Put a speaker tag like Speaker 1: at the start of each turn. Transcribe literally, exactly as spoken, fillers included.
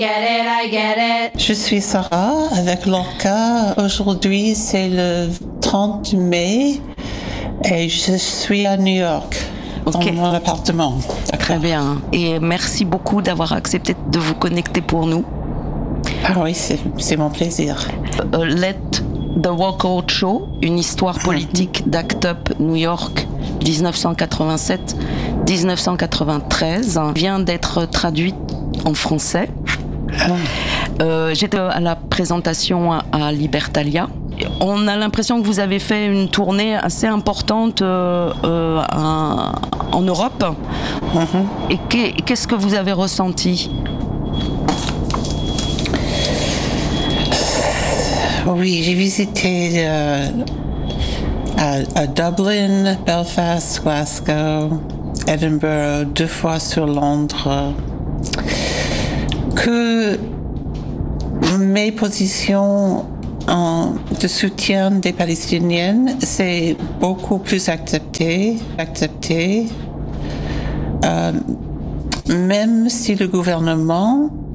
Speaker 1: Je suis Sarah avec Lorca. Aujourd'hui, c'est le trente mai et je suis à New York, okay. Dans mon appartement.
Speaker 2: Très bien. Et merci beaucoup d'avoir accepté de vous connecter pour nous.
Speaker 1: Ah oui, c'est, c'est mon plaisir.
Speaker 2: Uh, Let the Walkout Show, une histoire politique d'Act Up New York dix-neuf cent quatre-vingt-sept à dix-neuf cent quatre-vingt-treize, vient d'être traduite en français. Euh, j'étais à la présentation à, à Libertalia. On a l'impression que vous avez fait une tournée assez importante euh, euh, à, en Europe. Mm-hmm. Et qu'est, qu'est-ce que vous avez ressenti ?
Speaker 1: Oui, j'ai visité euh, à, à Dublin, Belfast, Glasgow, Edinburgh, deux fois sur Londres. Que mes positions en, de soutien des Palestiniennes, c'est beaucoup plus accepté, accepté. Euh, même si le gouvernement